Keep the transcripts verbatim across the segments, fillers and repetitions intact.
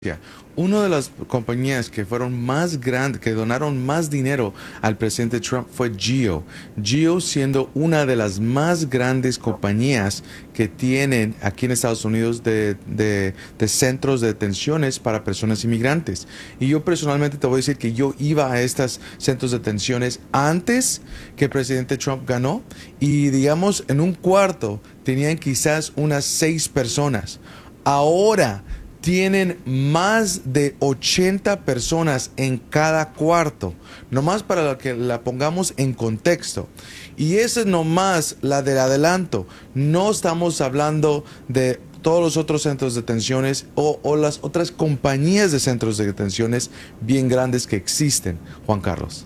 Ya. Una de las compañías que fueron más grandes, que donaron más dinero al presidente Trump fue Geo. Geo siendo una de las más grandes compañías que tienen aquí en Estados Unidos de, de, de centros de detenciones para personas inmigrantes. Y yo personalmente te voy a decir que yo iba a estos centros de detenciones antes que el presidente Trump ganó y digamos en un cuarto tenían quizás unas seis personas. Ahora tienen más de ochenta personas en cada cuarto, nomás para que la pongamos en contexto. Y esa es nomás la del adelanto. No estamos hablando de todos los otros centros de detenciones o, o las otras compañías de centros de detenciones bien grandes que existen, Juan Carlos.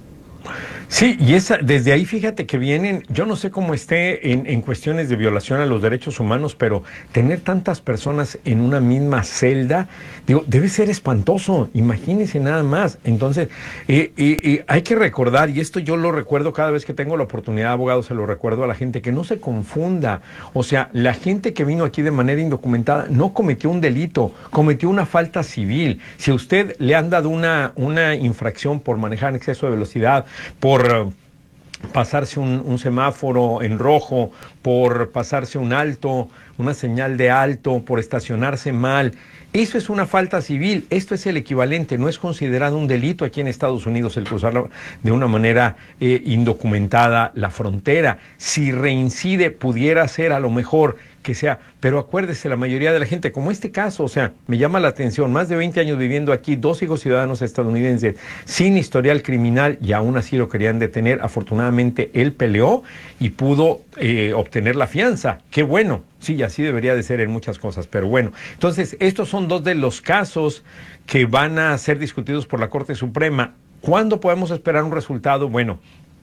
Sí, y esa, desde ahí fíjate que vienen, yo no sé cómo esté en, en cuestiones de violación a los derechos humanos, pero tener tantas personas en una misma celda, digo, debe ser espantoso, imagínense nada más. Entonces, eh, eh, eh, hay que recordar, y esto yo lo recuerdo cada vez que tengo la oportunidad, abogado, se lo recuerdo a la gente, que no se confunda. O sea, la gente que vino aquí de manera indocumentada no cometió un delito, cometió una falta civil. Si a usted le han dado una, una infracción por manejar en exceso de velocidad, por por pasarse un, un semáforo en rojo, por pasarse un alto, una señal de alto, por estacionarse mal. Eso es una falta civil, esto es el equivalente, no es considerado un delito aquí en Estados Unidos el cruzar de una manera eh, indocumentada la frontera. Si reincide, pudiera ser a lo mejor que sea, pero acuérdese, la mayoría de la gente, como este caso, o sea, me llama la atención, más de veinte años viviendo aquí, dos hijos ciudadanos estadounidenses, sin historial criminal, y aún así lo querían detener. Afortunadamente, él peleó y pudo eh, obtener la fianza. Qué bueno, sí, así debería de ser en muchas cosas, pero bueno. Entonces, estos son dos de los casos que van a ser discutidos por la Corte Suprema. ¿Cuándo podemos esperar un resultado? Bueno,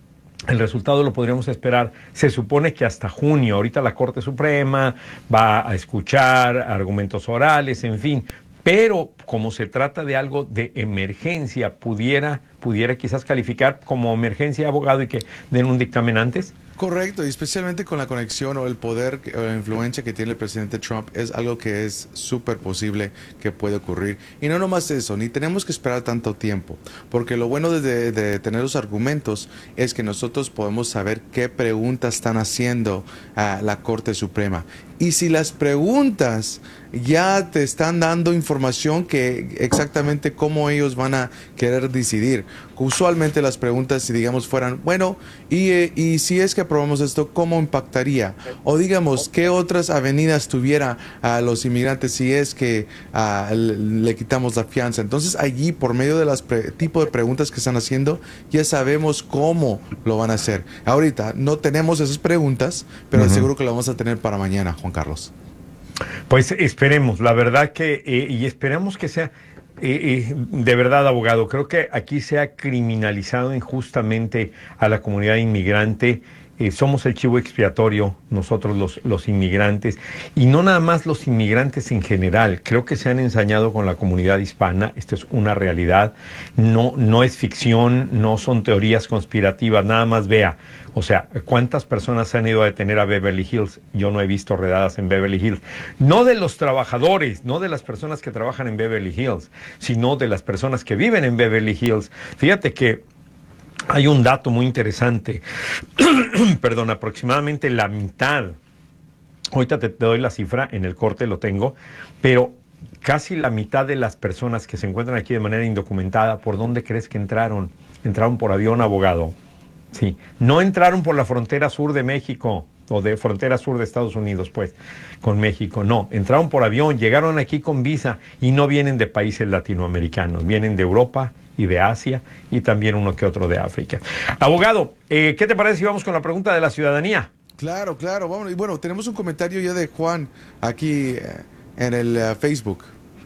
el resultado lo podríamos esperar, se supone que hasta junio. Ahorita la Corte Suprema va a escuchar argumentos orales, en fin, pero como se trata de algo de emergencia, pudiera, pudiera quizás calificar como emergencia, abogado, y que den un dictamen antes. Correcto, y especialmente con la conexión o el poder o la influencia que tiene el presidente Trump, es algo que es súper posible que puede ocurrir. Y no nomás eso, ni tenemos que esperar tanto tiempo, porque lo bueno de, de tener los argumentos es que nosotros podemos saber qué preguntas están haciendo a la Corte Suprema. Y si las preguntas ya te están dando información que exactamente cómo ellos van a querer decidir. Usualmente las preguntas, si digamos fueran, bueno, y, eh, y si es que aprobamos esto, ¿cómo impactaría? O digamos, ¿qué otras avenidas tuviera a los inmigrantes si es que uh, le, le quitamos la fianza? Entonces allí, por medio de las pre tipo de preguntas que están haciendo, ya sabemos cómo lo van a hacer. Ahorita no tenemos esas preguntas, pero Uh-huh. seguro que lo vamos a tener para mañana, Juan Carlos. Pues esperemos, la verdad que, eh, y esperamos que sea, eh, eh, de verdad, abogado, creo que aquí se ha criminalizado injustamente a la comunidad inmigrante. Eh, somos el chivo expiatorio, nosotros los, los inmigrantes, y no nada más los inmigrantes en general. Creo que se han ensañado con la comunidad hispana, esto es una realidad, no, no es ficción, no son teorías conspirativas, nada más vea. O sea, ¿cuántas personas se han ido a detener a Beverly Hills? Yo no he visto redadas en Beverly Hills. No de los trabajadores, no de las personas que trabajan en Beverly Hills, sino de las personas que viven en Beverly Hills. Fíjate que hay un dato muy interesante. Perdón, aproximadamente la mitad, ahorita te, te doy la cifra, en el corte lo tengo, pero casi la mitad de las personas que se encuentran aquí de manera indocumentada, ¿por dónde crees que entraron? Entraron por avión, abogado. Sí, no entraron por la frontera sur de México, o de frontera sur de Estados Unidos, pues, con México, no, entraron por avión, llegaron aquí con visa y no vienen de países latinoamericanos, vienen de Europa y de Asia y también uno que otro de África. Abogado, eh, ¿qué te parece si vamos con la pregunta de la ciudadanía? Claro, claro, vamos. Y bueno, tenemos un comentario ya de Juan aquí eh, en el uh, Facebook.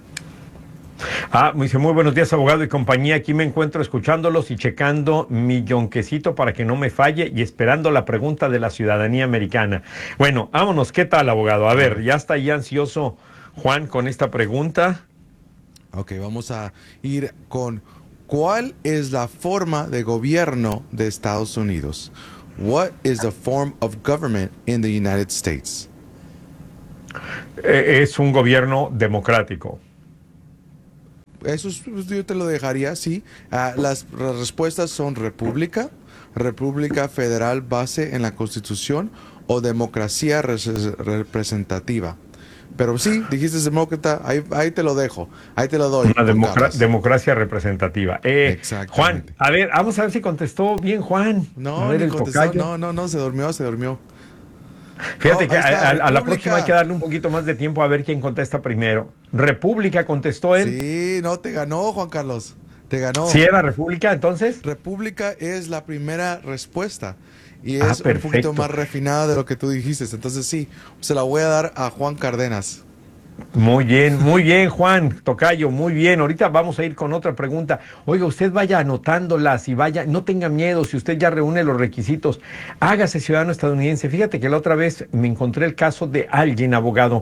Ah, me dice, muy buenos días, abogado y compañía. Aquí me encuentro escuchándolos y checando mi yonquecito para que no me falle y esperando la pregunta de la ciudadanía americana. Bueno, vámonos, ¿qué tal, abogado? A ver, ya está ahí ansioso Juan con esta pregunta. Ok, vamos a ir con ¿cuál es la forma de gobierno de Estados Unidos? What is the form of government in the United States? Eh, es un gobierno democrático. eso es- pues, yo te lo dejaría, sí. Ah, las, las respuestas son república, república federal base en la Constitución o democracia res- representativa. Pero sí, dijiste demócrata, ahí, ahí te lo dejo, ahí te lo doy, Una Juan democra- Carlos. democracia representativa. Eh, Juan, Exactamente. a ver, vamos a ver si contestó bien Juan. A No, ver ni el contestó, tocayo. no, no, no, se durmió, se durmió. No, Fíjate que ahí a, está, a- a la próxima hay que república. darle un poquito más de tiempo a ver quién contesta primero. República, contestó él. Sí, no, te ganó, Juan Carlos, te Si ganó. era República, entonces. República es la primera respuesta y Ah, es un poquito perfecto. más refinada de lo que tú dijiste. Entonces sí, se la voy a dar a Juan Cárdenas. Muy bien, muy bien, Juan, tocayo, muy bien. Ahorita vamos a ir con otra pregunta. Oiga, usted vaya anotándolas y vaya, no tenga miedo, si usted ya reúne los requisitos, hágase ciudadano estadounidense. Fíjate que la otra vez me encontré el caso de alguien, abogado,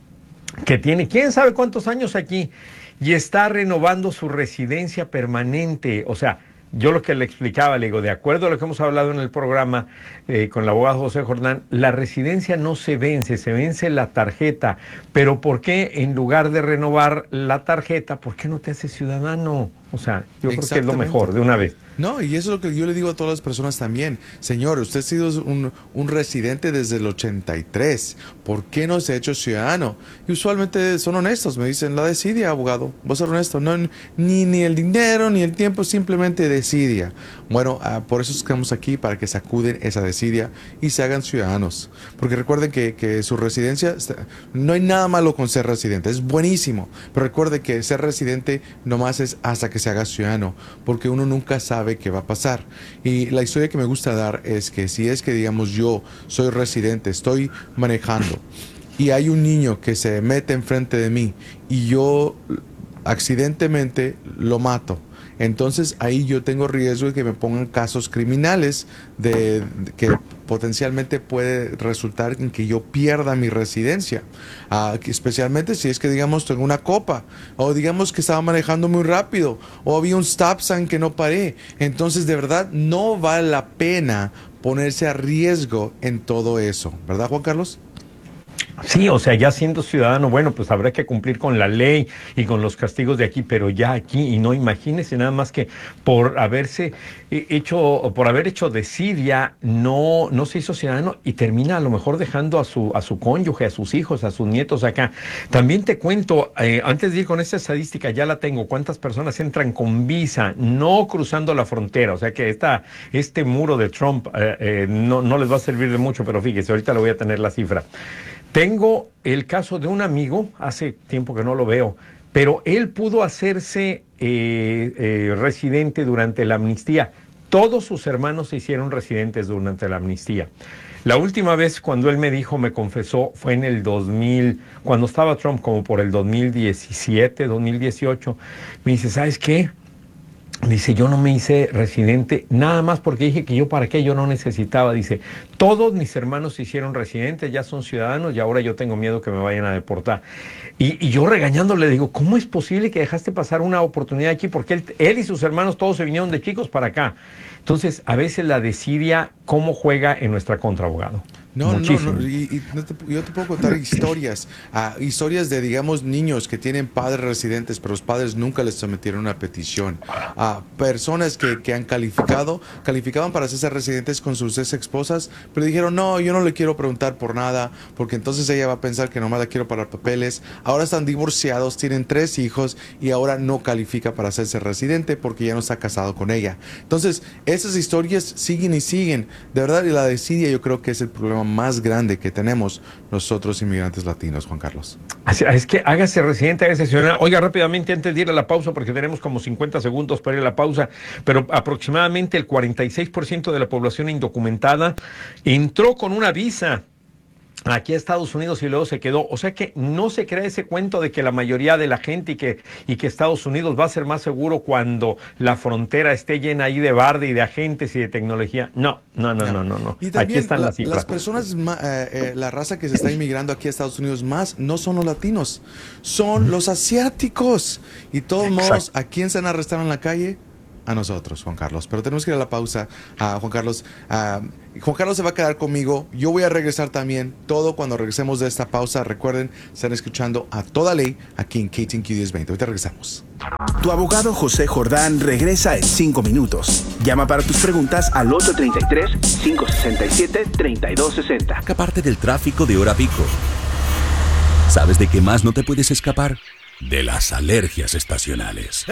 que tiene quién sabe cuántos años aquí y está renovando su residencia permanente. O sea, yo lo que le explicaba, le digo, de acuerdo a lo que hemos hablado en el programa eh, con el abogado José Jordán, la residencia no se vence, se vence la tarjeta. Pero ¿por qué en lugar de renovar la tarjeta, por qué no te haces ciudadano? O sea, yo creo que es lo mejor, Exactamente. de una vez. No, y eso es lo que yo le digo a todas las personas también. Señor, usted ha sido un, un residente desde el ochenta y tres. ¿Por qué no se ha hecho ciudadano? Y usualmente son honestos. Me dicen, la desidia, abogado. Voy a ser honesto. No, ni, ni el dinero ni el tiempo, simplemente desidia. Bueno, ah, por eso estamos aquí, para que sacuden esa desidia y se hagan ciudadanos. Porque recuerden que, que su residencia, está- no hay nada malo con ser residente. Es buenísimo. Pero recuerde que ser residente nomás es hasta que se haga ciudadano. Porque uno nunca sabe qué va a pasar. Y la historia que me gusta dar es que si es que, digamos, yo soy residente, estoy manejando y hay un niño que se mete enfrente de mí y yo accidentalmente lo mato. Entonces ahí yo tengo riesgo de que me pongan casos criminales de, de que potencialmente puede resultar en que yo pierda mi residencia. Ah, que especialmente si es que, digamos, tengo una copa o digamos que estaba manejando muy rápido o había un stop sign que no paré. Entonces de verdad no vale la pena ponerse a riesgo en todo eso. ¿Verdad, Juan Carlos? Sí, o sea, ya siendo ciudadano, bueno, pues habrá que cumplir con la ley y con los castigos de aquí, pero ya aquí, y no imagínese nada más que por haberse eh, hecho, o por haber hecho desidia, no, no se hizo ciudadano y termina a lo mejor dejando a su, a su cónyuge, a sus hijos, a sus nietos acá. También te cuento, eh, antes de ir con esta estadística, ya la tengo, cuántas personas entran con visa, no cruzando la frontera, o sea que esta, este muro de Trump eh, eh, no, no les va a servir de mucho, pero fíjese, ahorita le voy a tener la cifra. Tengo el caso de un amigo, hace tiempo que no lo veo, pero él pudo hacerse eh, eh, residente durante la amnistía. Todos sus hermanos se hicieron residentes durante la amnistía. La última vez cuando él me dijo, me confesó, fue en el dos mil, cuando estaba Trump, como por el dos mil diecisiete, dos mil dieciocho. Me dice, ¿sabes qué? Dice, yo no me hice residente nada más porque dije que yo para qué, yo no necesitaba. Dice, todos mis hermanos se hicieron residentes, ya son ciudadanos y ahora yo tengo miedo que me vayan a deportar. Y, y yo regañándole digo, ¿cómo es posible que dejaste pasar una oportunidad aquí? Porque él, él y sus hermanos todos se vinieron de chicos para acá. Entonces, a veces la desidia, ¿cómo juega en nuestra contra, abogado? No, no, Muchísimo. no, y, y no te- yo te puedo contar historias, ah, historias de, digamos, niños que tienen padres residentes, pero los padres nunca les sometieron una petición. A personas que, que han calificado, calificaban para ser residentes con sus ex esposas, pero dijeron, no, yo no le quiero preguntar por nada, porque entonces ella va a pensar que nomás la quiero para papeles. Ahora están divorciados, tienen tres hijos y ahora no califica para hacerse residente porque ya no está casado con ella. Entonces, esas historias siguen y siguen. De verdad, y la desidia yo creo que es el problema más grande que tenemos nosotros inmigrantes latinos, Juan Carlos. Así- Es que hágase residente, hágase ciudadano. Oiga, rápidamente, antes de ir a la pausa, porque tenemos como cincuenta segundos para ir a la pausa, pero aproximadamente el cuarenta y seis por ciento de la población indocumentada entró con una visa aquí a Estados Unidos y luego se quedó. O sea que no se crea ese cuento de que la mayoría de la gente y que, y que Estados Unidos va a ser más seguro cuando la frontera esté llena ahí de barde y de agentes y de tecnología. No, no, no, no, no. no. Y Aquí también están la- las cifras. las personas, ma- eh, eh, la raza que se está inmigrando aquí a Estados Unidos más, no son los latinos, son los asiáticos. Y de todos modos, Exacto. ¿a quién se han arrestado en la calle? a nosotros, Juan Carlos. Pero tenemos que ir a la pausa, uh, Juan Carlos. Uh, Juan Carlos se va a quedar conmigo. Yo voy a regresar también. Todo cuando regresemos de esta pausa. Recuerden, están escuchando A Toda Ley aquí en K T N Q diez veinte. Ahorita regresamos. Tu abogado José Jordán regresa en cinco minutos. Llama para tus preguntas al ocho tres tres, cinco seis siete, tres dos seis cero. Escaparte del tráfico de hora pico. ¿Sabes de qué más no te puedes escapar? De las alergias estacionales.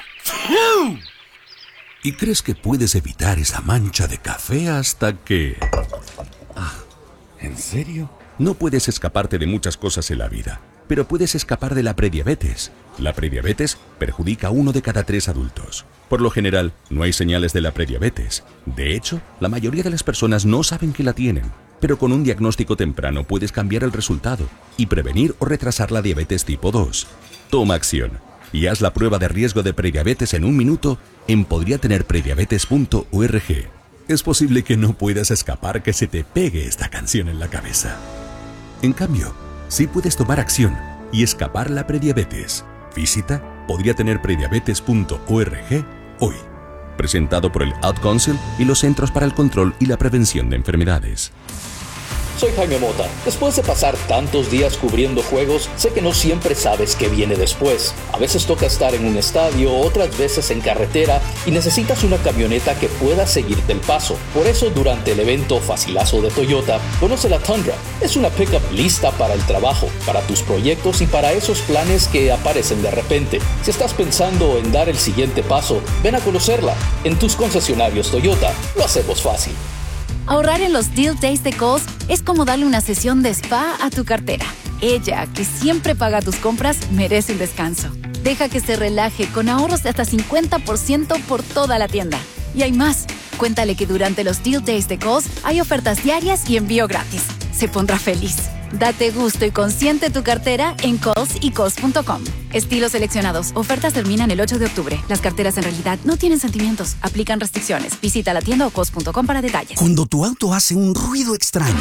¿Y crees que puedes evitar esa mancha de café hasta que... Ah, ¿en serio? No puedes escaparte de muchas cosas en la vida, pero puedes escapar de la prediabetes. La prediabetes perjudica a uno de cada tres adultos. Por lo general, no hay señales de la prediabetes. De hecho, la mayoría de las personas no saben que la tienen. Pero con un diagnóstico temprano puedes cambiar el resultado y prevenir o retrasar la diabetes tipo dos. Toma acción y haz la prueba de riesgo de prediabetes en un minuto en podría tener prediabetes punto org. Es posible que no puedas escapar que se te pegue esta canción en la cabeza. En cambio, sí puedes tomar acción y escapar la prediabetes. Visita podría tener prediabetes punto org hoy. Presentado por el Ad Council y los Centros para el Control y la Prevención de Enfermedades. Soy Jaime Mota. Después de pasar tantos días cubriendo juegos, sé que no siempre sabes qué viene después. A veces toca estar en un estadio, otras veces en carretera y necesitas una camioneta que pueda seguirte el paso. Por eso, durante el evento Facilazo de Toyota, conoce la Tundra. Es una pickup lista para el trabajo, para tus proyectos y para esos planes que aparecen de repente. Si estás pensando en dar el siguiente paso, ven a conocerla. En tus concesionarios Toyota, lo hacemos fácil. Ahorrar en los Deal Days de Kohl's es como darle una sesión de spa a tu cartera. Ella, que siempre paga tus compras, merece un descanso. Deja que se relaje con ahorros de hasta cincuenta por ciento por toda la tienda. Y hay más. Cuéntale que durante los Deal Days de Kohl's hay ofertas diarias y envío gratis. Se pondrá feliz. Date gusto y consiente tu cartera en Kohl's y Kohl's punto com. Estilos seleccionados. Ofertas terminan el ocho de octubre. Las carteras en realidad no tienen sentimientos. Aplican restricciones. Visita la tienda o Kohl's punto com para detalles. Cuando tu auto hace un ruido extraño,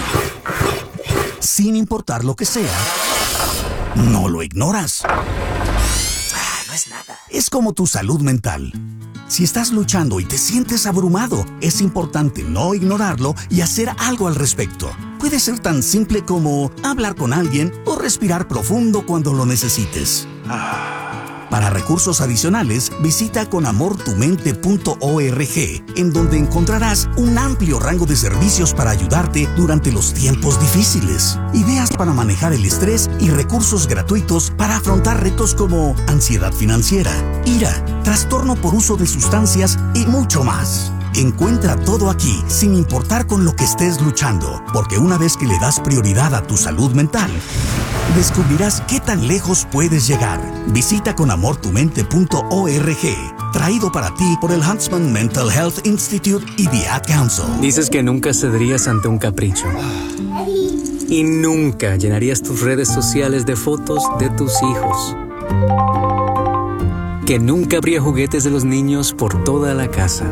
sin importar lo que sea, no lo ignoras. Ah, no es nada. Es como tu salud mental. Si estás luchando y te sientes abrumado, es importante no ignorarlo y hacer algo al respecto. Puede ser tan simple como hablar con alguien o respirar profundo cuando lo necesites. Para recursos adicionales, visita con amor tu mente punto org, en donde encontrarás un amplio rango de servicios para ayudarte durante los tiempos difíciles, ideas para manejar el estrés y recursos gratuitos para afrontar retos como ansiedad financiera, ira, trastorno por uso de sustancias y mucho más. Encuentra todo aquí, sin importar con lo que estés luchando, porque una vez que le das prioridad a tu salud mental, descubrirás qué tan lejos puedes llegar. Visita con amor tu mente punto org, traído para ti por el Huntsman Mental Health Institute y The Ad Council. Dices que nunca cederías ante un capricho. Y nunca llenarías tus redes sociales de fotos de tus hijos. Que nunca habría juguetes de los niños por toda la casa.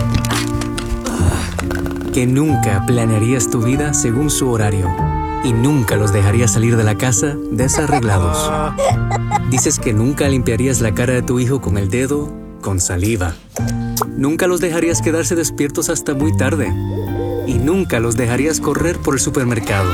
Que nunca planearías tu vida según su horario y nunca los dejarías salir de la casa desarreglados. Dices que nunca limpiarías la cara de tu hijo con el dedo con saliva. Nunca los dejarías quedarse despiertos hasta muy tarde y nunca los dejarías correr por el supermercado.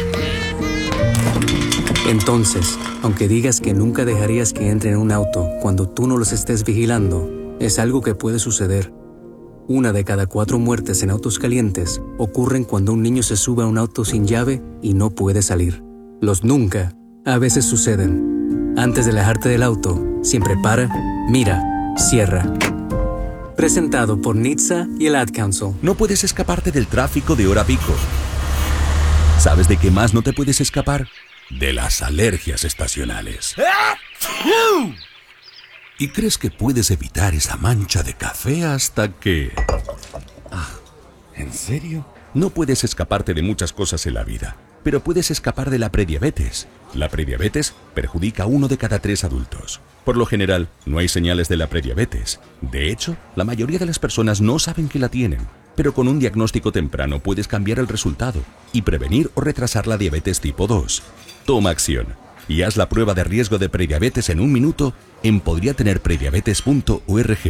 Entonces, aunque digas que nunca dejarías que entren en un auto cuando tú no los estés vigilando, es algo que puede suceder. Una de cada cuatro muertes en autos calientes ocurren cuando un niño se sube a un auto sin llave y no puede salir. Los nunca a veces suceden. Antes de alejarte del auto, siempre para, mira, cierra. Presentado por N H T S A y el Ad Council. No puedes escaparte del tráfico de hora pico. ¿Sabes de qué más no te puedes escapar? De las alergias estacionales. ¿Y crees que puedes evitar esa mancha de café hasta que... Ah, ¿en serio? No puedes escaparte de muchas cosas en la vida, pero puedes escapar de la prediabetes. La prediabetes perjudica a uno de cada tres adultos. Por lo general, no hay señales de la prediabetes. De hecho, la mayoría de las personas no saben que la tienen. Pero con un diagnóstico temprano puedes cambiar el resultado y prevenir o retrasar la diabetes tipo dos. Toma acción y haz la prueba de riesgo de prediabetes en un minuto en podría tener prediabetes punto org.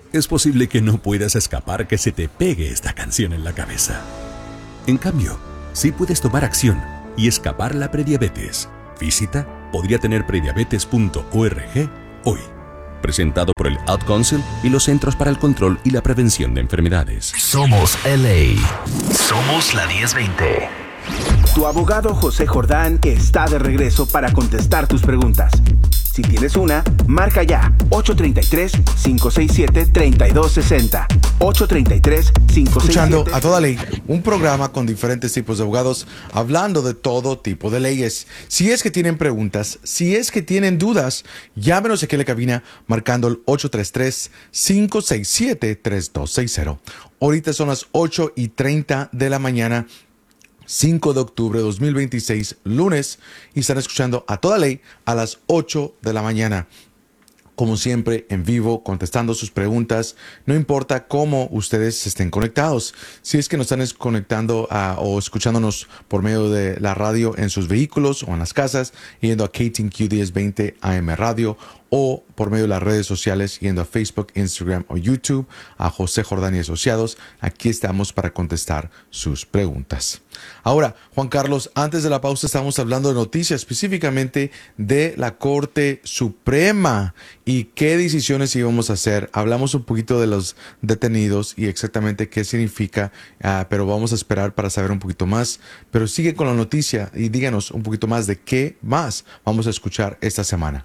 es posible que no puedas escapar que se te pegue esta canción en la cabeza. En cambio, sí puedes tomar acción y escapar la prediabetes. Visita podría tener prediabetes punto org hoy. Presentado por el Ad Council y los Centros para el Control y la Prevención de Enfermedades. Somos L A. Somos la diez veinte. Tu abogado José Jordán está de regreso para contestar tus preguntas. Si tienes una, marca ya ocho tres tres, cinco seis siete, tres dos seis cero. ocho tres tres, cinco seis siete. Escuchando A Toda Ley, un programa con diferentes tipos de abogados hablando de todo tipo de leyes. Si es que tienen preguntas, si es que tienen dudas, llámenos aquí a la cabina marcando el ocho tres tres, cinco seis siete, tres dos seis cero. Ahorita son las ocho y treinta de la mañana. cinco de octubre de dos mil veintiséis, lunes, y están escuchando A Toda Ley a las ocho de la mañana. Como siempre, en vivo, contestando sus preguntas, no importa cómo ustedes estén conectados. Si es que nos están conectando a, o escuchándonos por medio de la radio en sus vehículos o en las casas, yendo a K T N Q diez veinte A M Radio, o por medio de las redes sociales, yendo a Facebook, Instagram o YouTube, a José Jordán y Asociados. Aquí estamos para contestar sus preguntas. Ahora, Juan Carlos, antes de la pausa estábamos hablando de noticias, específicamente de la Corte Suprema y qué decisiones íbamos a hacer. Hablamos un poquito de los detenidos y exactamente qué significa, uh, pero vamos a esperar para saber un poquito más. Pero sigue con la noticia y díganos un poquito más de qué más vamos a escuchar esta semana.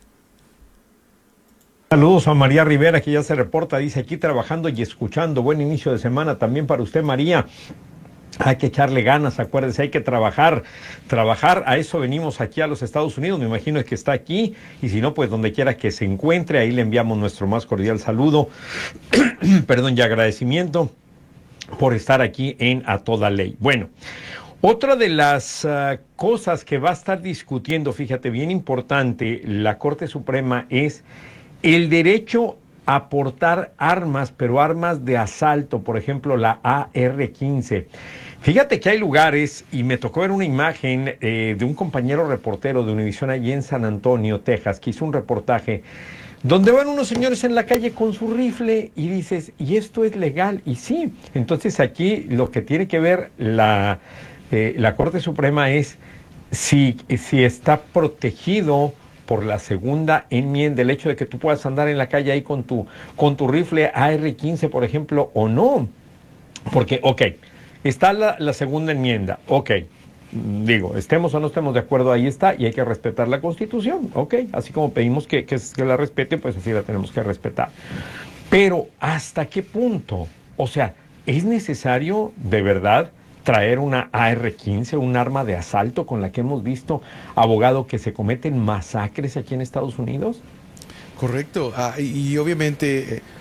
Saludos a María Rivera, que ya se reporta, dice aquí trabajando y escuchando. Buen inicio de semana también para usted, María. Hay que echarle ganas, acuérdese, hay que trabajar, trabajar, a eso venimos aquí a los Estados Unidos, me imagino que está aquí, y si no, pues donde quiera que se encuentre, ahí le enviamos nuestro más cordial saludo, perdón, y agradecimiento por estar aquí en A Toda Ley. Bueno, otra de las uh, cosas que va a estar discutiendo, fíjate, bien importante, la Corte Suprema es el derecho a portar armas, pero armas de asalto, por ejemplo, la A R quince. Fíjate que hay lugares, y me tocó ver una imagen eh, de un compañero reportero de Univisión allí en San Antonio, Texas, que hizo un reportaje donde van unos señores en la calle con su rifle y dices, ¿y esto es legal? Y sí, entonces aquí lo que tiene que ver la, eh, la Corte Suprema es si, si está protegido por la segunda enmienda, el hecho de que tú puedas andar en la calle ahí con tu, con tu rifle A R quince, por ejemplo, o no. Porque, ok, está la, la segunda enmienda, ok, digo, estemos o no estemos de acuerdo, ahí está, y hay que respetar la Constitución, ok, así como pedimos que, que, que la respete, pues así la tenemos que respetar. Pero, ¿hasta qué punto? O sea, ¿es necesario, de verdad, traer una A R quince, un arma de asalto con la que hemos visto, abogado, que se cometen masacres aquí en Estados Unidos? Correcto, ah, y, y obviamente eh,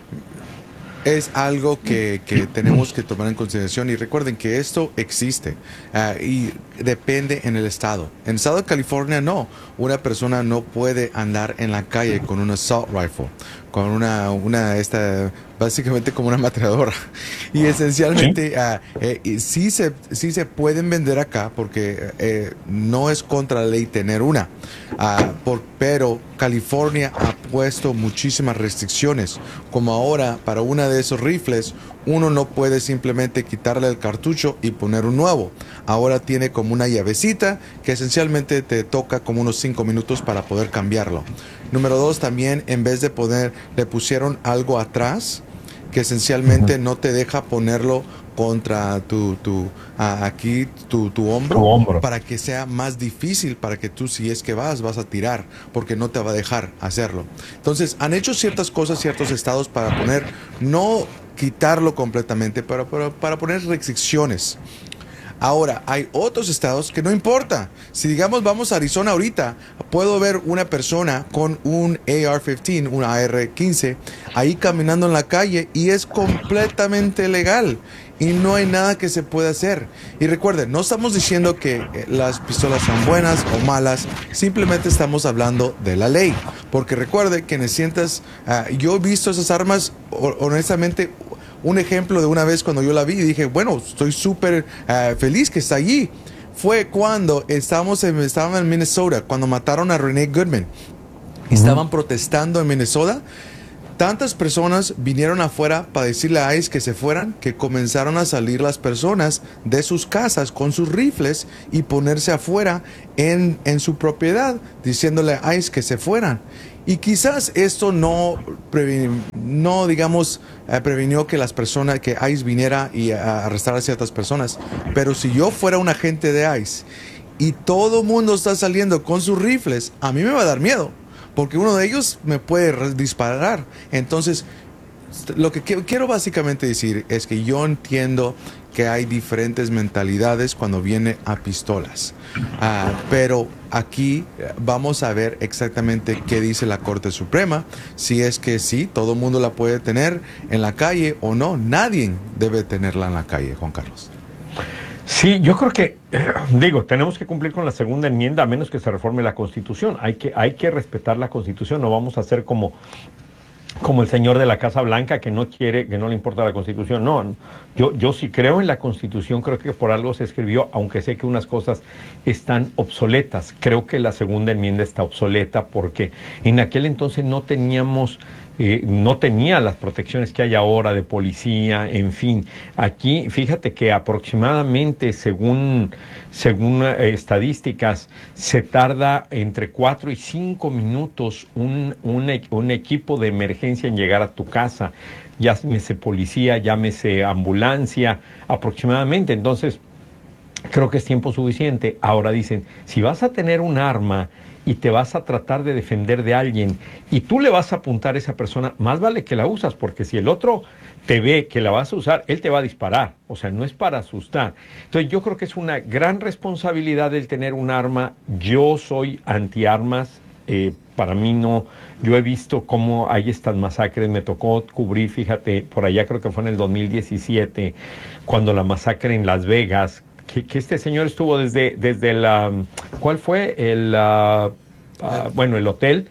es algo que, que tenemos que tomar en consideración, y recuerden que esto existe uh, y depende en el estado. En el estado de California no, una persona no puede andar en la calle con un assault rifle, con una, una esta, básicamente como una ametralladora. Y esencialmente uh, eh, sí, se, sí se pueden vender acá porque eh, no es contra la ley tener una, uh, por, pero California ha puesto muchísimas restricciones, como ahora para una de esos rifles uno no puede simplemente quitarle el cartucho y poner un nuevo. Ahora tiene como una llavecita que esencialmente te toca como unos cinco minutos para poder cambiarlo. Número dos, también en vez de poner, le pusieron algo atrás que esencialmente no te deja ponerlo contra tu, tu a, aquí tu, tu, hombro, tu hombro, para que sea más difícil para que tú, si es que vas, vas a tirar, porque no te va a dejar hacerlo. Entonces, han hecho ciertas cosas ciertos estados para poner, no quitarlo completamente, pero, pero para poner restricciones. Ahora, hay otros estados que no importa. Si digamos vamos a Arizona ahorita, puedo ver una persona con un A R quince, un A R quince, ahí caminando en la calle y es completamente legal. Y no hay nada que se pueda hacer. Y recuerden, no estamos diciendo que las pistolas son buenas o malas, simplemente estamos hablando de la ley. Porque recuerde que necesitas, uh, yo he visto esas armas, honestamente, un ejemplo de una vez cuando yo la vi y dije, bueno, estoy súper uh, feliz que está allí. Fue cuando estábamos en, estábamos en Minnesota, cuando mataron a Renee Goodman. Uh-huh. Estaban protestando en Minnesota. Tantas personas vinieron afuera para decirle a ICE que se fueran, que comenzaron a salir las personas de sus casas con sus rifles y ponerse afuera en, en su propiedad, diciéndole a ICE que se fueran. Y quizás esto no, no digamos, eh, previnió que las personas, que ICE viniera y a arrestar a ciertas personas. Pero si yo fuera un agente de ICE y todo el mundo está saliendo con sus rifles, a mí me va a dar miedo, porque uno de ellos me puede disparar. Entonces, lo que quiero básicamente decir es que yo entiendo que hay diferentes mentalidades cuando viene a pistolas. Uh, pero aquí vamos a ver exactamente qué dice la Corte Suprema, si es que sí, todo el mundo la puede tener en la calle o no. Nadie debe tenerla en la calle, Juan Carlos. Sí, yo creo que, digo, tenemos que cumplir con la segunda enmienda a menos que se reforme la Constitución. Hay que, hay que respetar la Constitución, no vamos a hacer como... como el señor de la Casa Blanca que no quiere, que no le importa la Constitución. No, yo, yo sí creo en la Constitución, creo que por algo se escribió, aunque sé que unas cosas están obsoletas. Creo que la segunda enmienda está obsoleta porque en aquel entonces no teníamos... Eh, no tenía las protecciones que hay ahora de policía, en fin. Aquí, fíjate que aproximadamente, según, según eh, estadísticas, se tarda entre cuatro y cinco minutos un, un, un equipo de emergencia en llegar a tu casa. Llámese policía, llámese ambulancia, aproximadamente. Entonces, creo que es tiempo suficiente. Ahora dicen, si vas a tener un arma y te vas a tratar de defender de alguien y tú le vas a apuntar a esa persona, más vale que la usas, porque si el otro te ve que la vas a usar, él te va a disparar. O sea, no es para asustar. Entonces yo creo que es una gran responsabilidad el tener un arma. Yo soy antiarmas. Eh, para mí no, yo he visto cómo hay estas masacres. Me tocó cubrir, fíjate, por allá creo que fue en el dos mil diecisiete, cuando la masacre en Las Vegas, Que, que este señor estuvo desde, desde la, ¿cuál fue? El, uh, uh, bueno, el hotel,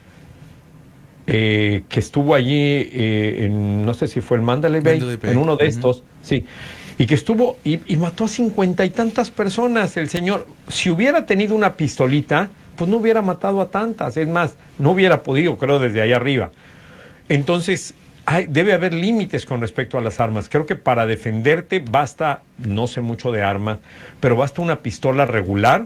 eh, que estuvo allí, eh, en, no sé si fue el Mandalay Bay, Mandalay Bay. En uno de uh-huh. estos, sí, y que estuvo, y, y mató a cincuenta y tantas personas el señor. Si hubiera tenido una pistolita, pues no hubiera matado a tantas, es más, no hubiera podido, creo, desde ahí arriba. Entonces, Hay, debe haber límites con respecto a las armas. Creo que para defenderte basta, no sé mucho de armas, pero basta una pistola regular,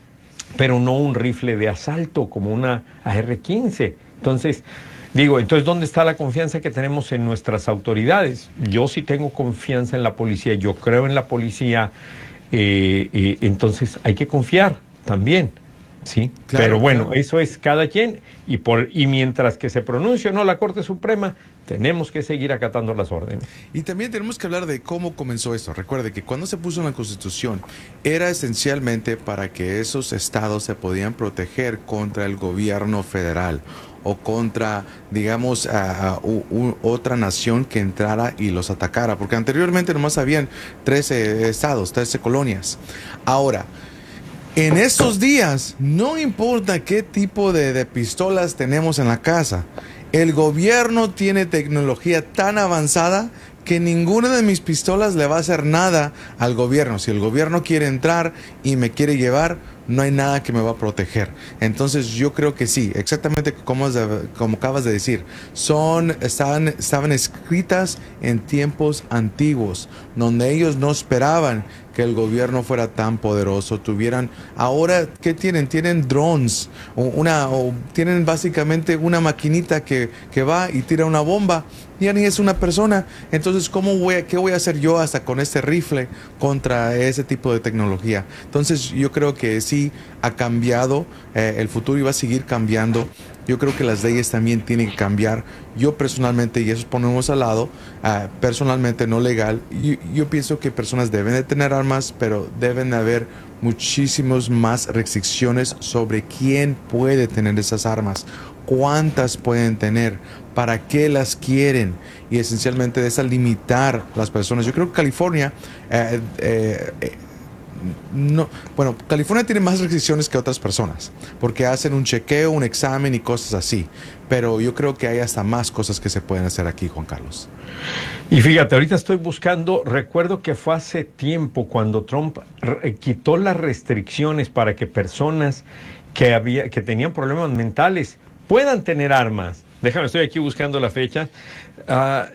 pero no un rifle de asalto como una A R quince. Entonces, digo, entonces, ¿dónde está la confianza que tenemos en nuestras autoridades? Yo sí tengo confianza en la policía, yo creo en la policía, eh, eh, entonces hay que confiar también. Sí, claro, pero bueno, claro. Eso es cada quien, y por y mientras que se pronuncie o no la Corte Suprema, tenemos que seguir acatando las órdenes. Y también tenemos que hablar de cómo comenzó esto. Recuerde que cuando se puso en la Constitución era esencialmente para que esos estados se podían proteger contra el gobierno federal o contra, digamos, a, a, a otra nación que entrara y los atacara, porque anteriormente nomás habían trece estados, trece colonias. Ahora, en estos días, no importa qué tipo de, de pistolas tenemos en la casa, el gobierno tiene tecnología tan avanzada que ninguna de mis pistolas le va a hacer nada al gobierno. Si el gobierno quiere entrar y me quiere llevar, no hay nada que me va a proteger. Entonces yo creo que sí, exactamente como, como acabas de decir, son, estaban, estaban escritas en tiempos antiguos, donde ellos no esperaban que el gobierno fuera tan poderoso, tuvieran, ahora, ¿qué tienen? Tienen drones, o una, o tienen básicamente una maquinita que, que va y tira una bomba, ya ni es una persona. Entonces, ¿cómo voy a, qué voy a hacer yo hasta con este rifle contra ese tipo de tecnología? Entonces, yo creo que sí ha cambiado, eh, el futuro iba a seguir cambiando. Yo creo que las leyes también tienen que cambiar. Yo personalmente, y eso ponemos al lado, uh, personalmente no legal, yo, yo pienso que personas deben de tener armas, pero deben de haber muchísimas más restricciones sobre quién puede tener esas armas, cuántas pueden tener, para qué las quieren, y esencialmente de esa limitar las personas. Yo creo que California... Eh, eh, eh, No, bueno, California tiene más restricciones que otras personas, porque hacen un chequeo, un examen y cosas así. Pero yo creo que hay hasta más cosas que se pueden hacer aquí, Juan Carlos. Y fíjate, ahorita estoy buscando, recuerdo que fue hace tiempo cuando Trump re- quitó las restricciones para que personas que, había, que tenían problemas mentales puedan tener armas. Déjame, estoy aquí buscando la fecha. Uh,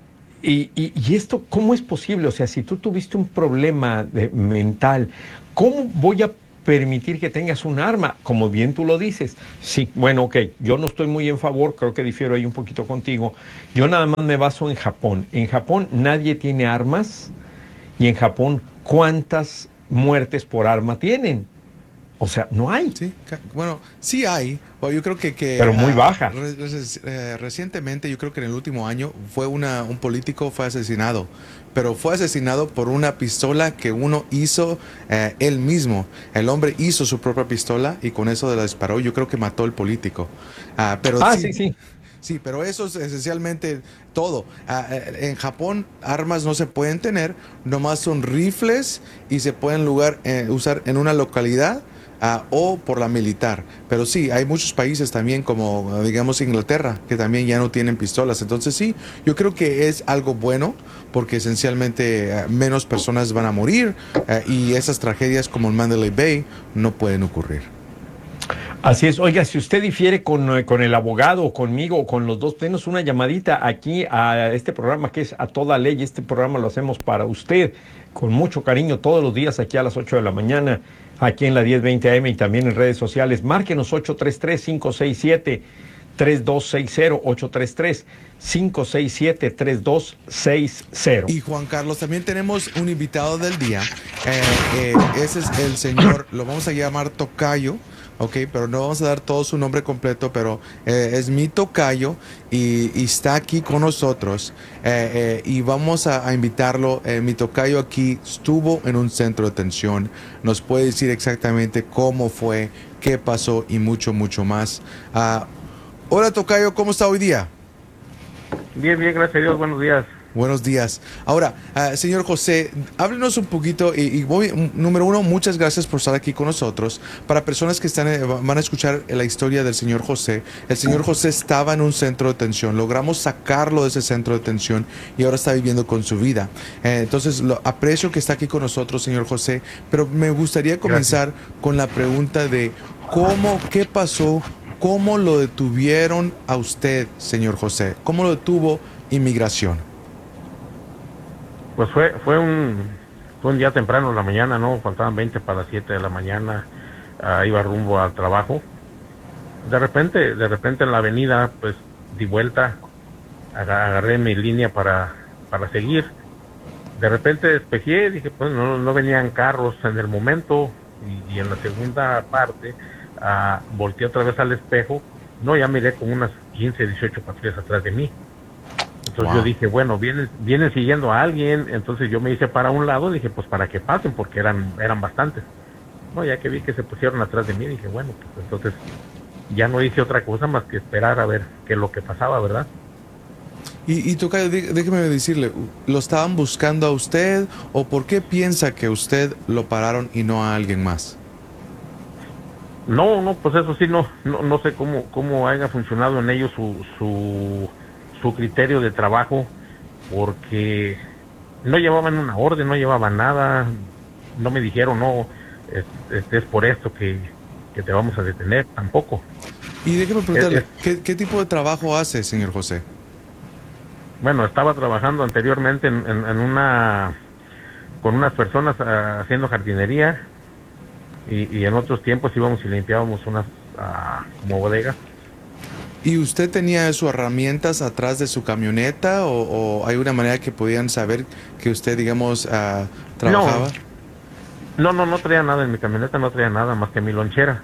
y, y, y esto, ¿cómo es posible? O sea, si tú tuviste un problema de, mental, ¿cómo voy a permitir que tengas un arma? Como bien tú lo dices. Sí, bueno, ok, yo no estoy muy en favor, creo que difiero ahí un poquito contigo. Yo nada más me baso en Japón. En Japón nadie tiene armas, y en Japón, ¿cuántas muertes por arma tienen? O sea, no hay. Sí, bueno, sí hay. Bueno, yo creo que... que Pero muy uh, baja. Re, re, recientemente, yo creo que en el último año, fue una, un político fue asesinado. Pero fue asesinado por una pistola que uno hizo eh, él mismo. El hombre hizo su propia pistola y con eso la disparó. Yo creo que mató al político. Uh, pero ah, sí, sí, sí. Sí, pero eso es esencialmente todo. Uh, en Japón armas no se pueden tener, nomás son rifles y se pueden lugar, eh, usar en una localidad uh, o por la militar. Pero sí, hay muchos países también como digamos Inglaterra que también ya no tienen pistolas. Entonces sí, yo creo que es algo bueno porque esencialmente uh, menos personas van a morir uh, y esas tragedias como en Mandalay Bay no pueden ocurrir. Así es. Oiga, si usted difiere con, con el abogado o conmigo o con los dos, denos una llamadita aquí a este programa que es A Toda Ley. Este programa lo hacemos para usted con mucho cariño todos los días aquí a las ocho de la mañana, aquí en la diez veinte A M y también en redes sociales. Márquenos ocho tres tres, cinco seis siete, tres dos seis cero, ocho tres tres, cinco seis siete, tres dos seis cero. Y Juan Carlos, también tenemos un invitado del día. Eh, eh, ese es el señor, lo vamos a llamar Tocayo. Ok, pero no vamos a dar todo su nombre completo, pero eh, es mi tocayo y, y está aquí con nosotros eh, eh, y vamos a, a invitarlo. Eh, mi tocayo aquí estuvo en un centro de detención, nos puede decir exactamente cómo fue, qué pasó y mucho, mucho más. Uh, hola tocayo, ¿cómo está hoy día? Bien, bien, gracias a Dios, buenos días. Buenos días. Ahora, uh, señor José, háblenos un poquito y, y voy, número uno, muchas gracias por estar aquí con nosotros. Para personas que están, eh, van a escuchar la historia del señor José, el señor José estaba en un centro de detención, logramos sacarlo de ese centro de detención y ahora está viviendo con su vida. Eh, entonces, lo, aprecio que está aquí con nosotros, señor José, pero me gustaría comenzar gracias. con la pregunta de cómo, qué pasó, cómo lo detuvieron a usted, señor José, cómo lo detuvo inmigración. Pues fue fue un, fue un día temprano en la mañana, ¿no? Faltaban veinte para las siete de la mañana, uh, iba rumbo al trabajo. De repente, de repente en la avenida, pues di vuelta, agarré mi línea para, para seguir. De repente despejé, dije, pues no, no venían carros en el momento, y, y en la segunda parte, uh, volteé otra vez al espejo, no, ya miré con unas quince, dieciocho patrullas atrás de mí. Entonces wow. yo dije, bueno, vienen, vienen siguiendo a alguien, entonces yo me hice para un lado, dije, pues para que pasen, porque eran eran bastantes. No, ya que vi que se pusieron atrás de mí, dije, bueno, pues entonces ya no hice otra cosa más que esperar a ver qué es lo que pasaba, ¿verdad? Y, y Tocayo, déjeme decirle, ¿lo estaban buscando a usted o por qué piensa que usted lo pararon y no a alguien más? No, no, pues eso sí, no, no, no sé cómo, cómo haya funcionado en ellos su... su su criterio de trabajo, porque no llevaban una orden, no llevaban nada, no me dijeron, no, es, es, es por esto que, que te vamos a detener, tampoco. Y déjeme preguntarle, es, es, ¿qué, ¿qué tipo de trabajo hace, señor José? Bueno, estaba trabajando anteriormente en, en, en una, con unas personas uh, haciendo jardinería, y, y en otros tiempos íbamos y limpiábamos unas uh, como bodegas. ¿Y usted tenía sus herramientas atrás de su camioneta o, o hay una manera que podían saber que usted, digamos, uh, trabajaba? No, no, no traía nada en mi camioneta, no traía nada más que mi lonchera.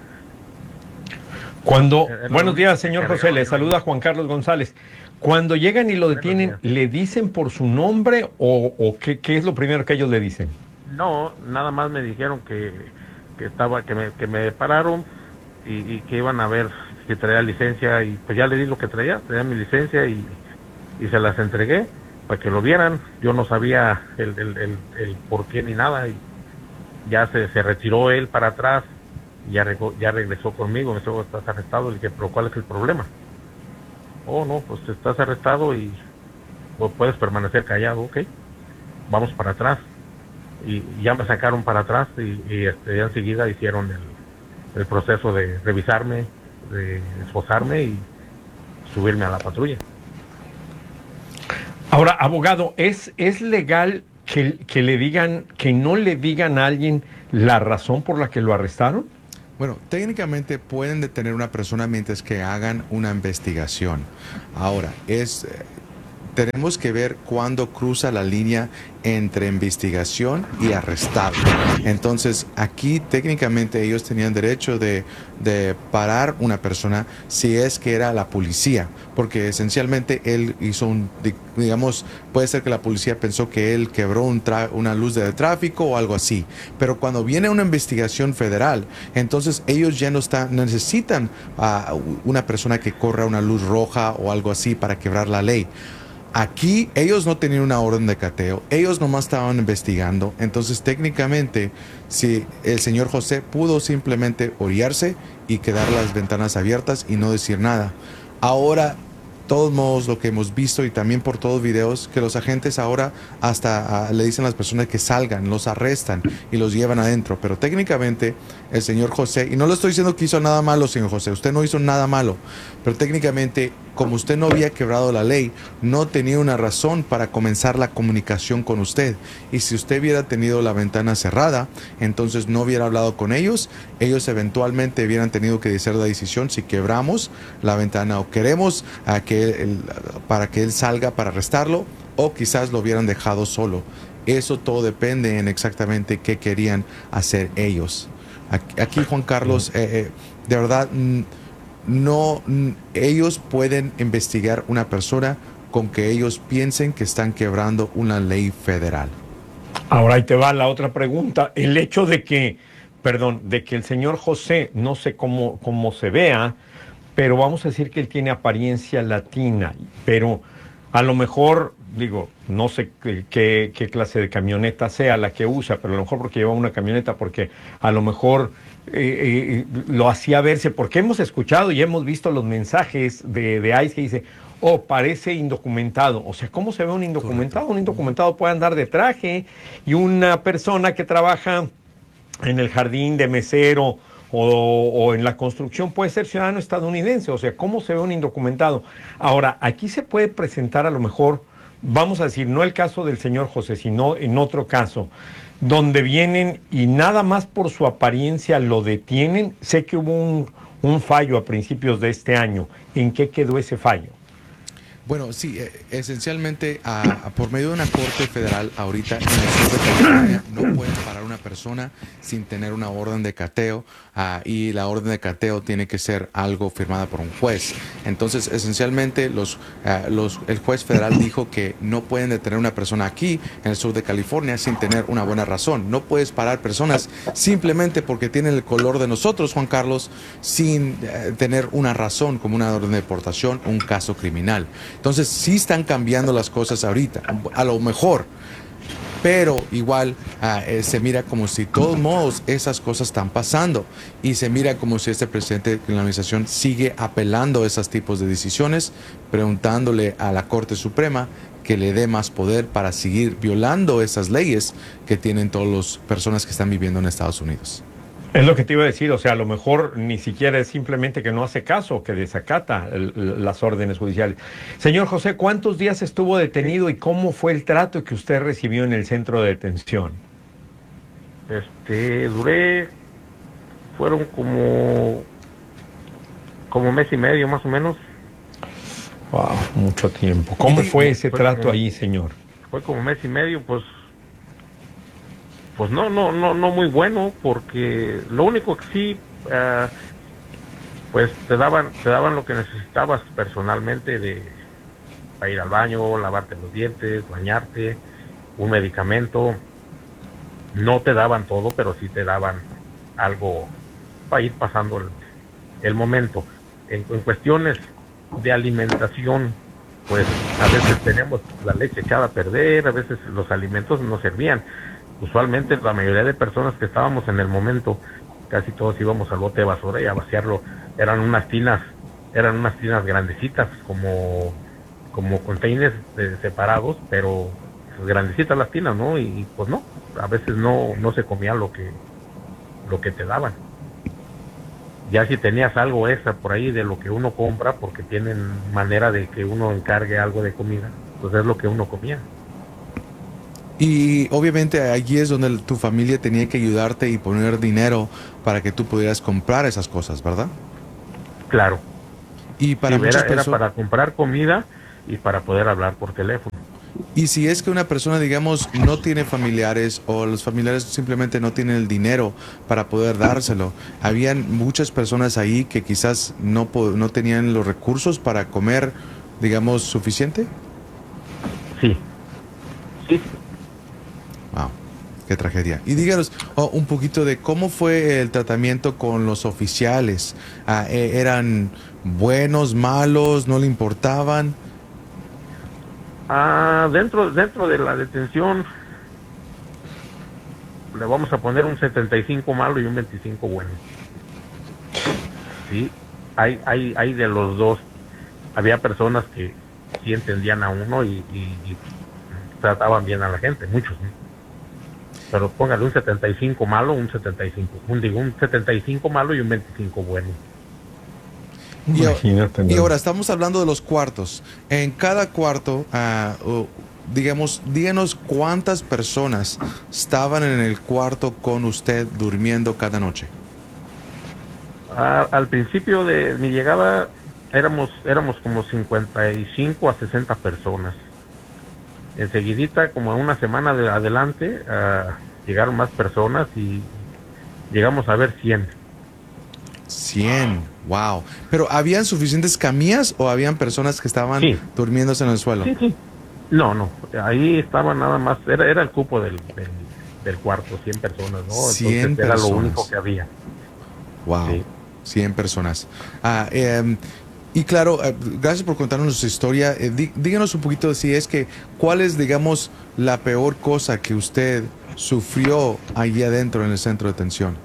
Cuando, eh, buenos días, señor José, le saluda Juan Carlos González. Cuando llegan y lo detienen, ¿le dicen por su nombre o, o qué, qué es lo primero que ellos le dicen? No, nada más me dijeron que, que estaba, que me, que me pararon y, y que iban a ver que traía licencia, y pues ya le di lo que traía, traía mi licencia y, y se las entregué para que lo vieran. Yo no sabía el, el, el, el por qué ni nada, y ya se, se retiró él para atrás, y ya, ya regresó conmigo, me dijo, estás arrestado. Le dije, pero ¿cuál es el problema? Oh, no, pues estás arrestado y pues, puedes permanecer callado, ok, vamos para atrás. Y ya me sacaron para atrás y, y este, ya enseguida hicieron el, el proceso de revisarme, de esposarme y, subirme a la patrulla. Ahora, abogado, ¿es, es legal que, que le digan, que no le digan a alguien la razón por la que lo arrestaron? Bueno, técnicamente pueden detener a una persona mientras que hagan una investigación. Ahora, es... tenemos que ver cuándo cruza la línea entre investigación y arrestado. Entonces, aquí técnicamente ellos tenían derecho de, de parar una persona si es que era la policía, porque esencialmente él hizo un, digamos, puede ser que la policía pensó que él quebró un tra- una luz de tráfico o algo así. Pero cuando viene una investigación federal, entonces ellos ya no están, necesitan a una persona que corra una luz roja o algo así para quebrar la ley. Aquí ellos no tenían una orden de cateo, ellos nomás estaban investigando, entonces técnicamente si el señor José pudo simplemente orillarse y quedar las ventanas abiertas y no decir nada. Ahora, todos modos, lo que hemos visto y también por todos videos, que los agentes ahora hasta uh, le dicen a las personas que salgan, los arrestan y los llevan adentro, pero técnicamente el señor José, y no le estoy diciendo que hizo nada malo, señor José, usted no hizo nada malo, pero técnicamente, como usted no había quebrado la ley, no tenía una razón para comenzar la comunicación con usted. Y si usted hubiera tenido la ventana cerrada, entonces no hubiera hablado con ellos. Ellos eventualmente hubieran tenido que hacer la decisión si quebramos la ventana o queremos a que él, para que él salga para arrestarlo, o quizás lo hubieran dejado solo. Eso todo depende en exactamente qué querían hacer ellos. Aquí, aquí Juan Carlos, eh, eh, de verdad... No, ellos pueden investigar una persona con que ellos piensen que están quebrando una ley federal. Ahora ahí te va la otra pregunta. El hecho de que, perdón, de que el señor José, no sé cómo, cómo se vea, pero vamos a decir que él tiene apariencia latina, pero a lo mejor, digo, no sé qué, qué, qué clase de camioneta sea la que usa, pero a lo mejor porque lleva una camioneta, porque a lo mejor... Eh, eh, lo hacía verse, porque hemos escuchado y hemos visto los mensajes de, de ICE que dice, oh, parece indocumentado. O sea, ¿cómo se ve un indocumentado? Un indocumentado puede andar de traje, y una persona que trabaja en el jardín de mesero o, o en la construcción puede ser ciudadano estadounidense. O sea, ¿cómo se ve un indocumentado? Ahora, aquí se puede presentar a lo mejor, vamos a decir, no el caso del señor José, sino en otro caso, donde vienen y nada más por su apariencia lo detienen. Sé que hubo un, un fallo a principios de este año. ¿En qué quedó ese fallo? Bueno, sí, eh, esencialmente a, a por medio de una corte federal ahorita en el sur de California no pueden parar a una persona sin tener una orden de cateo, uh, y la orden de cateo tiene que ser algo firmada por un juez. Entonces, esencialmente los, uh, los, el juez federal dijo que no pueden detener a una persona aquí en el sur de California sin tener una buena razón. No puedes parar personas simplemente porque tienen el color de nosotros, Juan Carlos, sin uh, tener una razón como una orden de deportación o un caso criminal. Entonces, sí están cambiando las cosas ahorita, a lo mejor, pero igual uh, eh, se mira como si de todos modos esas cosas están pasando, y se mira como si este presidente de la administración sigue apelando a esos tipos de decisiones, preguntándole a la Corte Suprema que le dé más poder para seguir violando esas leyes que tienen todas las personas que están viviendo en Estados Unidos. Es lo que te iba a decir, o sea, a lo mejor ni siquiera es simplemente que no hace caso, que desacata el, el, las órdenes judiciales. Señor José, ¿cuántos días estuvo detenido y cómo fue el trato que usted recibió en el centro de detención? Este, duré, fueron como, como mes y medio más o menos. Wow, mucho tiempo. ¿Cómo fue ese fue trato como, ahí, señor? Fue como mes y medio, pues... Pues no, no, no, no muy bueno, porque lo único que sí, uh, pues te daban, te daban lo que necesitabas personalmente de para ir al baño, lavarte los dientes, bañarte, un medicamento. No te daban todo, pero sí te daban algo para ir pasando el, el momento. En, en cuestiones de alimentación, pues a veces tenemos la leche echada a perder, a veces los alimentos no servían. Usualmente la mayoría de personas que estábamos en el momento, casi todos íbamos al bote de basura y a vaciarlo. Eran unas tinas, eran unas tinas grandecitas, como, como containers de, separados, pero pues, grandecitas las tinas, ¿no? Y, y pues no, a veces no, no se comía lo que, lo que te daban. Ya si tenías algo extra por ahí de lo que uno compra, porque tienen manera de que uno encargue algo de comida, pues es lo que uno comía. Y obviamente allí es donde tu familia tenía que ayudarte y poner dinero para que tú pudieras comprar esas cosas, ¿verdad? Claro. Y para Sí, muchas era, era personas... para comprar comida y para poder hablar por teléfono. Y si es que una persona, digamos, no tiene familiares o los familiares simplemente no tienen el dinero para poder dárselo, habían muchas personas ahí que quizás no, po- no tenían los recursos para comer, digamos, suficiente. Sí. Sí. Wow, qué tragedia. Y díganos oh, un poquito de cómo fue el tratamiento con los oficiales. Ah, eh, ¿Eran buenos, malos, no le importaban? Ah, dentro, dentro de la detención le vamos a poner un setenta y cinco malo y un veinticinco bueno. Sí, hay, hay, hay de los dos. Había personas que sí entendían a uno y, y, y trataban bien a la gente, muchos, ¿no? Pero póngale un setenta y cinco malo, un setenta y cinco, un, digo, un setenta y cinco malo y un veinticinco bueno. Y, Imagínate, y ¿no? ahora estamos hablando de los cuartos. En cada cuarto, ah, oh, digamos, díganos cuántas personas estaban en el cuarto con usted durmiendo cada noche. Ah, al principio de mi llegada éramos éramos como cincuenta y cinco a sesenta personas. Enseguidita, como a una semana de adelante, ah, llegaron más personas y llegamos a ver cien. cien, wow. Pero ¿habían suficientes camillas o habían personas que estaban Sí. durmiéndose en el suelo? Sí, sí. No, no, ahí estaba nada más, era, era el cupo del, del, del cuarto, cien personas, ¿no? cien Entonces era lo personas. único que había. Wow, Sí. cien personas. Ah, eh, y claro, eh, gracias por contarnos su historia. Eh, dí- díganos un poquito si es que, ¿cuál es, digamos, la peor cosa que usted sufrió allí adentro en el centro de detención?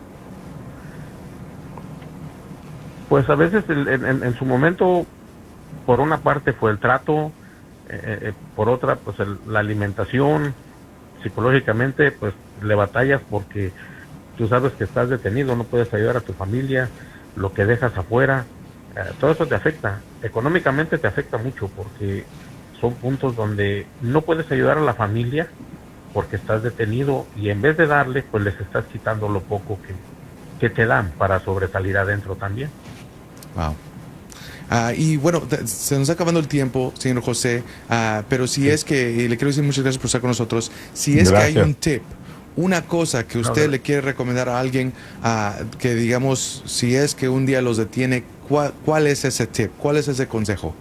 Pues a veces en, en- en su momento, por una parte fue el trato, eh, eh, por otra pues el- la alimentación, psicológicamente pues le batallas porque tú sabes que estás detenido, no puedes ayudar a tu familia, lo que dejas afuera, eh, todo eso te afecta, económicamente te afecta mucho porque son puntos donde no puedes ayudar a la familia porque estás detenido y en vez de darle pues les estás quitando lo poco que, que te dan para sobresalir adentro también. Wow. Ah, y bueno, te- se nos está acabando el tiempo, señor José, ah, pero si es que, y le quiero decir muchas gracias por estar con nosotros, si es que hay Gracias. un tip, una cosa que usted No, le quiere recomendar a alguien, ah, que digamos, si es que un día los detiene, ¿cuál, cuál es ese tip? ¿Cuál es ese consejo?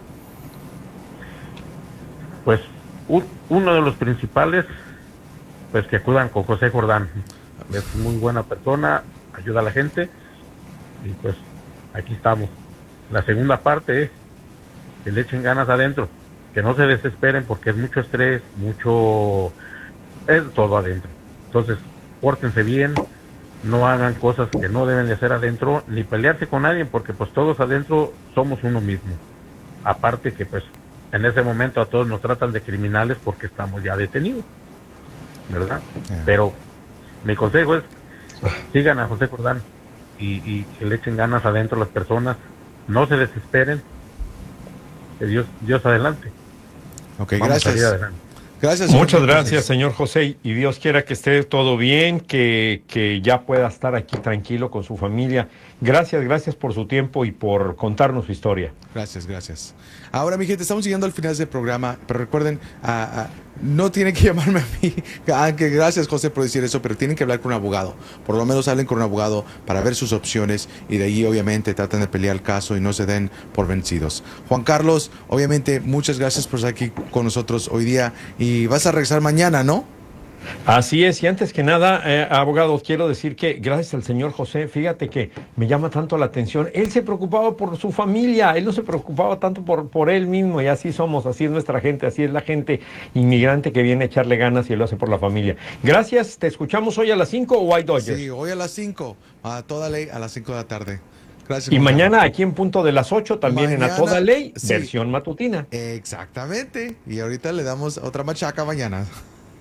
Pues un- uno de los principales, pues que acudan con José Jordán. Es muy buena persona, ayuda a la gente y pues aquí estamos. La segunda parte es que le echen ganas adentro, que no se desesperen porque es mucho estrés, mucho, es todo adentro. Entonces, pórtense bien, no hagan cosas que no deben de hacer adentro, ni pelearse con nadie porque pues todos adentro somos uno mismo. Aparte que pues en ese momento a todos nos tratan de criminales porque estamos ya detenidos, ¿verdad? Yeah. Pero mi consejo es, sigan a José Jordán y, y que le echen ganas adentro a las personas, no se desesperen, que Dios, Dios adelante. Ok, Vamos a salir gracias. adelante. Gracias. Muchas señor gracias, José. señor José, y Dios quiera que esté todo bien, que, que ya pueda estar aquí tranquilo con su familia. Gracias, gracias por su tiempo y por contarnos su historia. Gracias, gracias. Ahora, mi gente, estamos llegando al final del programa, pero recuerden, ah, ah, no tienen que llamarme a mí. Ah, que gracias, José, por decir eso, pero tienen que hablar con un abogado. Por lo menos hablen con un abogado para ver sus opciones y de allí, obviamente, traten de pelear el caso y no se den por vencidos. Juan Carlos, obviamente, muchas gracias por estar aquí con nosotros hoy día y vas a regresar mañana, ¿no? Así es, y antes que nada, eh, abogado, quiero decir que gracias al señor José, fíjate que me llama tanto la atención, él se preocupaba por su familia, él no se preocupaba tanto por, por él mismo, y así somos, así es nuestra gente, así es la gente inmigrante que viene a echarle ganas y lo hace por la familia. Gracias, ¿te escuchamos hoy a las cinco o hay Dodgers? Sí, hoy a las cinco, a toda ley, a las cinco de la tarde. Gracias. Y Juan mañana Carlos. aquí en punto de las ocho, también en A Mañana, Toda Ley, sí. versión matutina. Exactamente. Y ahorita le damos otra machaca mañana.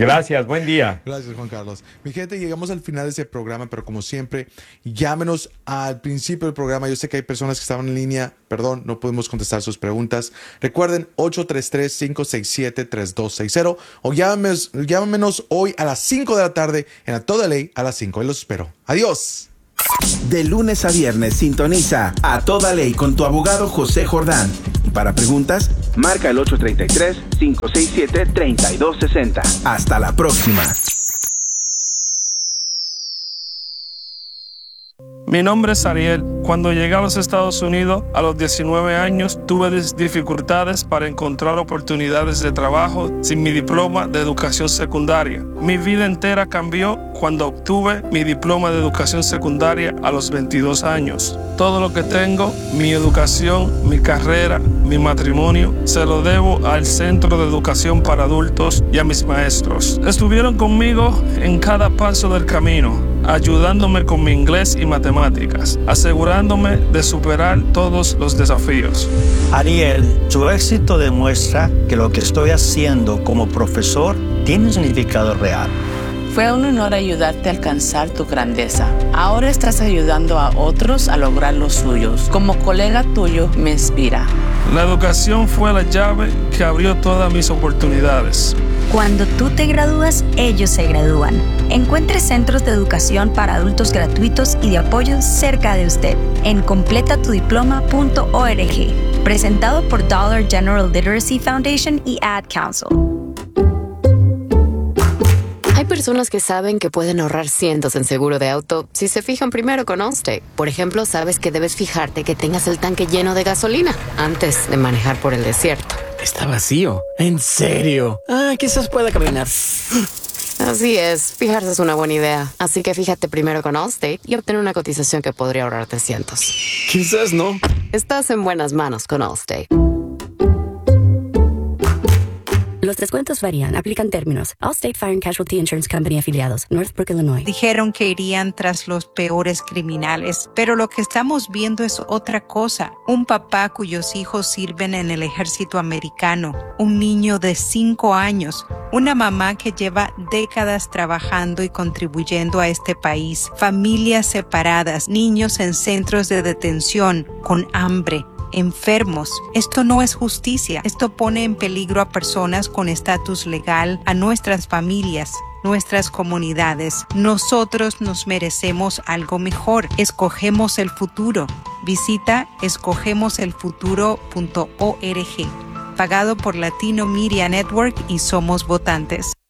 Gracias, buen día. Gracias, Juan Carlos. Mi gente, llegamos al final de este programa, pero como siempre, llámenos al principio del programa. Yo sé que hay personas que estaban en línea, perdón, no podemos contestar sus preguntas. Recuerden, ocho tres tres, cinco seis siete, tres dos seis cero o llámenos, llámenos hoy a las cinco de la tarde en A Toda Ley a las cinco. Ahí los espero. Adiós. De lunes a viernes sintoniza A Toda Ley con tu abogado José Jordán. Y para preguntas, marca el ocho tres tres, cinco seis siete, tres dos seis cero. Hasta la próxima. Mi nombre es Ariel. Cuando llegué a los Estados Unidos a los diecinueve años, tuve dificultades para encontrar oportunidades de trabajo sin mi diploma de educación secundaria. Mi vida entera cambió cuando obtuve mi diploma de educación secundaria a los veintidós años. Todo lo que tengo, mi educación, mi carrera, mi matrimonio, se lo debo al Centro de Educación para Adultos y a mis maestros. Estuvieron conmigo en cada paso del camino, ayudándome con mi inglés y matemáticas, asegurándome de superar todos los desafíos. Ariel, tu éxito demuestra que lo que estoy haciendo como profesor tiene un significado real. Fue un honor ayudarte a alcanzar tu grandeza. Ahora estás ayudando a otros a lograr los suyos. Como colega tuyo, me inspira. La educación fue la llave que abrió todas mis oportunidades. Cuando tú te gradúas, ellos se gradúan. Encuentre centros de educación para adultos gratuitos y de apoyo cerca de usted en completa tu diploma punto org. Presentado por Dollar General Literacy Foundation y Ad Council. Hay personas que saben que pueden ahorrar cientos en seguro de auto si se fijan primero con Allstate. Por ejemplo, sabes que debes fijarte que tengas el tanque lleno de gasolina antes de manejar por el desierto. Está vacío. ¿En serio? Ah, quizás pueda caminar. Así es, fijarse es una buena idea. Así que fíjate primero con Allstate y obtén una cotización que podría ahorrarte cientos. Quizás no. Estás en buenas manos con Allstate. Los descuentos varían. Aplican términos. Allstate Fire and Casualty Insurance Company afiliados. Northbrook, Illinois. Dijeron que irían tras los peores criminales, pero lo que estamos viendo es otra cosa. Un papá cuyos hijos sirven en el ejército americano, un niño de cinco años, una mamá que lleva décadas trabajando y contribuyendo a este país, familias separadas, niños en centros de detención, con hambre, enfermos. Esto no es justicia. Esto pone en peligro a personas con estatus legal, a nuestras familias, nuestras comunidades. Nosotros nos merecemos algo mejor. Escogemos el futuro. Visita escogemos el futuro punto org. Pagado por Latino Media Network y Somos Votantes.